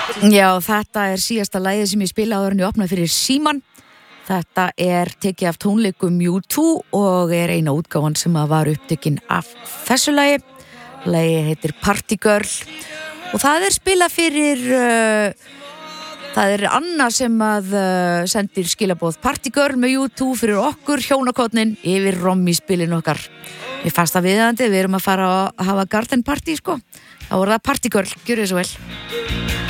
Já, þetta síðasta lagið sem ég spila áður en ég opnaði fyrir Símann. Þetta tekið af tónleikum U2 og eina útgáfan sem var upptekin af þessu lagi. Lagið heitir Party Girl og það spilað fyrir það Anna sem sendir skilaboð Party Girl með U2 fyrir okkur hjónakotnin yfir rommi-spilin okkar. Ég fannst það viðandi, við erum að fara að hafa garden party sko. Þá það Party Girl, gjörðu svo vel.